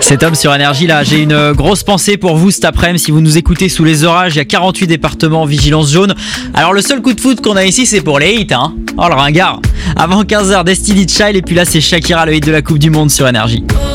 Cet homme sur Énergie, là, j'ai une grosse pensée pour vous cet après-midi. Si vous nous écoutez sous les orages, il y a 48 départements en vigilance jaune. Alors le seul coup de foot qu'on a ici, c'est pour les hits, hein. Oh le ringard. Avant 15h, Destiny Child, et puis là c'est Shakira, le hit de la Coupe du Monde sur Énergie.